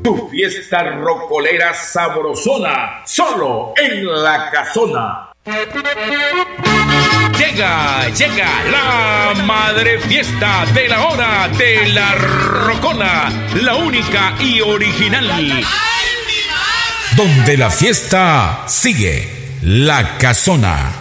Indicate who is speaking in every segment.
Speaker 1: tu fiesta rocolera sabrosona, solo en La Casona.
Speaker 2: Llega la madre fiesta de la hora de la Rocona, la única y original. Donde la fiesta sigue, La Casona.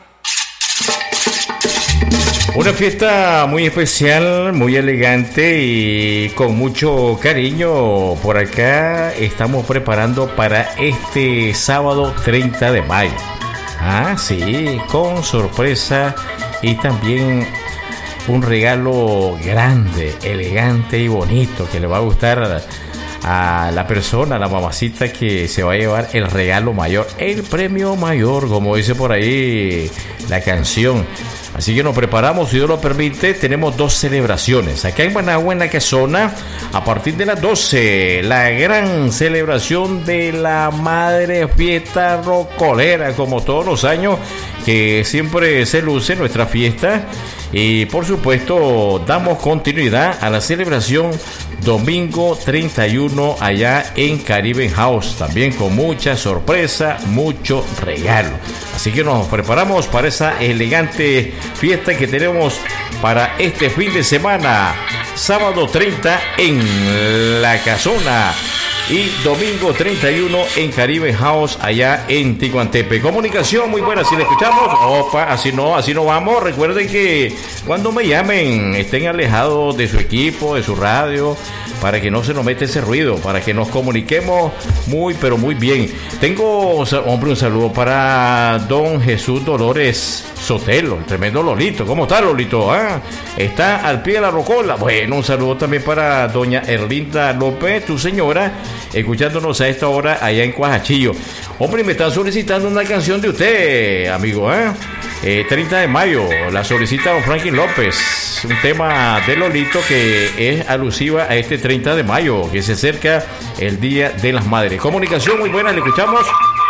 Speaker 3: Una fiesta muy especial, muy elegante y con mucho cariño. Por acá estamos preparando para este sábado 30 de mayo. Ah, sí, con sorpresa y también un regalo grande, elegante y bonito que le va a gustar a la persona, a la mamacita que se va a llevar el regalo mayor, el premio mayor, como dice por ahí la canción. Así que nos preparamos, si Dios lo permite. Tenemos 2 celebraciones acá en Managua, en La Casona, a partir de las 12, la gran celebración de la madre fiesta rocolera, como todos los años que siempre se luce nuestra fiesta. Y por supuesto damos continuidad a la celebración domingo 31 allá en Caribbean House, también con mucha sorpresa, mucho regalo. Así que nos preparamos para esa elegante fiesta que tenemos para este fin de semana, sábado 30 en La Casona y domingo 31 en Caribe House allá en Ticuantepe. Comunicación muy buena, si le escuchamos. Opa, así no vamos. Recuerden que cuando me llamen estén alejados de su equipo, de su radio, para que no se nos meta ese ruido, para que nos comuniquemos muy pero muy bien. Tengo, hombre, un saludo para don Jesús Dolores Sotelo, el tremendo Lolito. ¿Cómo está, Lolito? Está al pie de la rocola. Bueno, un saludo también para doña Erlinda López, tu señora, escuchándonos a esta hora allá en Cuajachillo. Hombre, me están solicitando una canción de usted, amigo, 30 de mayo, la solicita don Franklin López, un tema de Lolito que es alusiva a este 30 de mayo, que se acerca el Día de las Madres. Comunicación muy buena, le escuchamos.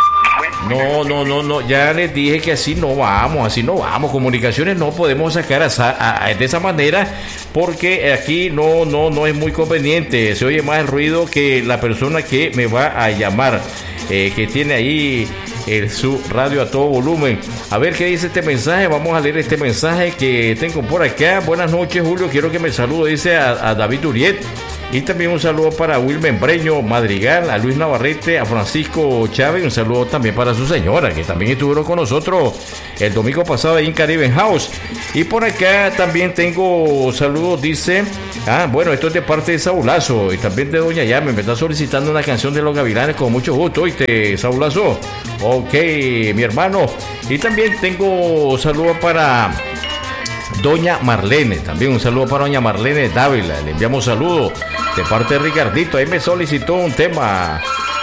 Speaker 3: No, ya les dije que así no vamos, comunicaciones no podemos sacar de esa manera, porque aquí no es muy conveniente, se oye más el ruido que la persona que me va a llamar, que tiene ahí su radio a todo volumen. A ver qué dice este mensaje, vamos a leer este mensaje que tengo por acá. Buenas noches, Julio, quiero que me salude, dice a David Uriet. Y también un saludo para Wilmer Breño Madrigal, a Luis Navarrete, a Francisco Chávez, un saludo también para su señora, que también estuvieron con nosotros el domingo pasado ahí en Caribbean House. Y por acá también tengo saludos, dice, bueno, esto es de parte de Saulazo, y también de doña Yame, me está solicitando una canción de Los Gavilanes, con mucho gusto, ¿oíste, Saulazo? Ok, mi hermano. Y también tengo saludos para doña Marlene, también un saludo para doña Marlene Dávila, le enviamos saludos de parte de Ricardito, ahí me solicitó un tema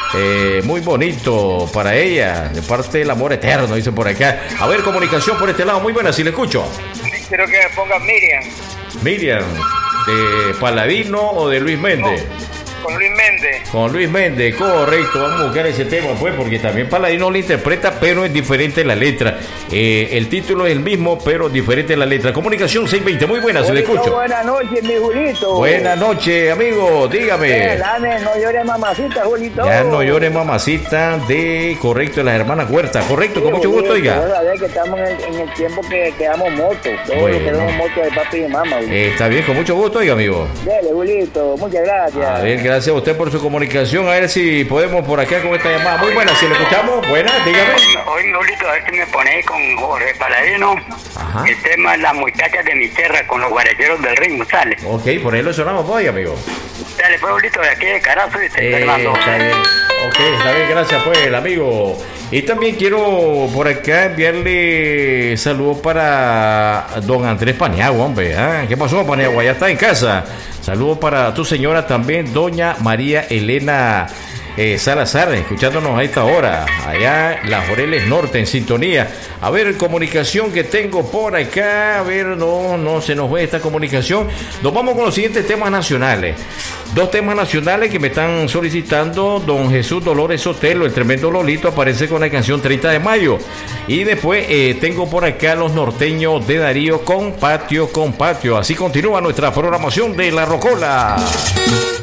Speaker 3: muy bonito para ella, de parte del amor eterno, dice por acá. A ver, comunicación por este lado, muy buena, si le escucho.
Speaker 4: Quiero que me ponga
Speaker 3: Miriam, ¿de Paladino o de Luis Méndez?
Speaker 4: Con Luis Méndez.
Speaker 3: Con Luis Méndez, correcto. Vamos a buscar ese tema, pues, porque también Paladino lo interpreta, pero es diferente la letra. El título es el mismo, pero diferente la letra. Comunicación 620, muy buena, se le escucho.
Speaker 4: Buenas noches, mi Julito.
Speaker 3: Buenas noches, amigo, dígame.
Speaker 4: No llores, mamacita, Julito.
Speaker 3: Ya no llores, mamacita, de correcto, de las hermanas Huerta. Correcto, con mucho gusto, oiga.
Speaker 4: La verdad que estamos en el tiempo que quedamos motos. Todos
Speaker 3: bueno,
Speaker 4: quedamos motos de papi y mamá.
Speaker 3: Está bien, con mucho gusto, oiga, amigo.
Speaker 4: Dale, Julito, muchas gracias.
Speaker 3: A ver, gracias a usted por su comunicación. A ver si podemos por acá con esta llamada. Muy buena, si lo escuchamos. Buena, dígame.
Speaker 5: Hoy, Julito, a ver si me pone con Jorge Paladino.
Speaker 3: Ajá.
Speaker 5: El tema Las Muchachas de mi Tierra con los guaracheros del ritmo, ¿sale?
Speaker 3: Ok, por ahí lo sonamos, pues, amigo.
Speaker 5: Dale, pues, Julito, de aquí de Carazo, ¿viste?
Speaker 3: Está bien. Ok, está bien, gracias, pues, el amigo. Y también quiero por acá enviarle saludos para don Andrés Paniagua, hombre. ¿Qué pasó, Paniagua? Ya está en casa. Saludos para tu señora también, doña María Elena Salazar, escuchándonos a esta hora, allá Las Oreles Norte, en sintonía. A ver, comunicación que tengo por acá, a ver, no se nos ve esta comunicación. Nos vamos con los siguientes temas nacionales. 2 temas nacionales que me están solicitando. Don Jesús Dolores Sotelo, el tremendo Lolito, aparece con la canción 30 de mayo. Y después tengo por acá Los Norteños de Darío con Patio. Así continúa nuestra programación de La Rocola.